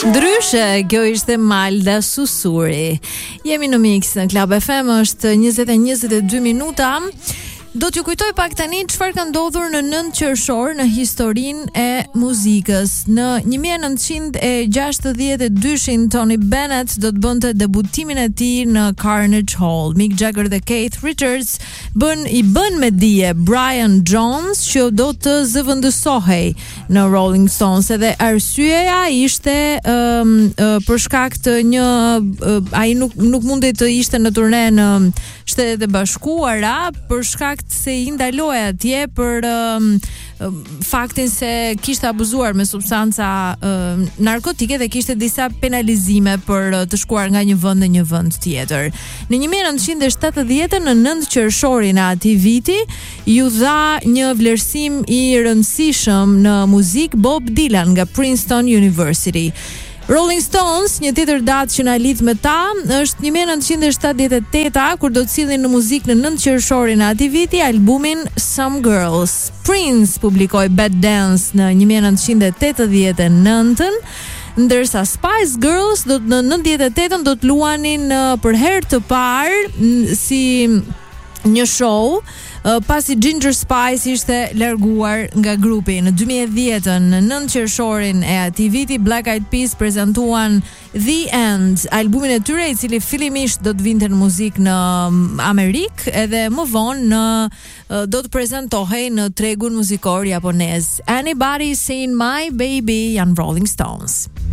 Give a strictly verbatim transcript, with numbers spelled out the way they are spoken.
Ndryshe, kjo ishte Malda Susuri. Jemi në Mix në Club F M, është njëzet e njëzet e dy minuta. Do t'ju kujtoj pak tani çfarë ka ndodhur në nëntë qershor në historinë e muzikës. Në një mijë e nëntëqind e gjashtëdhjetë e dyshin Tony Bennett do të bënte debutimin e tij në Carnegie Hall. Mick Jagger dhe Keith Richards bën i bën me dije Brian Jones që do të zëvendësohej në Rolling Stones, edhe arsyeja ishte um, uh, për shkak të një uh, ai nuk nuk mundej të ishte në turne në Shtetet e Bashkuara për shkak se i ndaloi atje për um, faktin se kishte abuzuar me substanca um, narkotike dhe kishte disa penalizime për uh, të shkuar nga një vend në një vend tjetër. Në një mijë e nëntëqind e shtatëdhjetë në nëntë qershorin e atij viti ju dha një vlerësim i rëndësishëm në muzikë Bob Dylan nga Princeton University. Rolling Stones, një tjetër datë që na lidh me ta, është një mijë e nëntëqind e shtatëdhjetë e teta, kur do të sillin në muzikë në nëntë qershorin e atij viti albumin Some Girls. Prince publikoi Bad Dance në një mijë e nëntëqind e tetëdhjetë e nëntën, ndërsa Spice Girls do të në nëntëdhjetë e tetën do të luanin uh, për herë të parë si një show uh, pasi Ginger Spice ishte larguar nga grupi. Në dy mijë e dhjetë në nëntë qershorin e atij viti Black Eyed Peas prezantuan The End, albumin e tyre i cili fillimisht do të vinte në muzikë në Amerikë edhe më vonë në uh, do të prezantohej në tregun muzikor japonez. Anybody Seen My Baby janë Rolling Stones.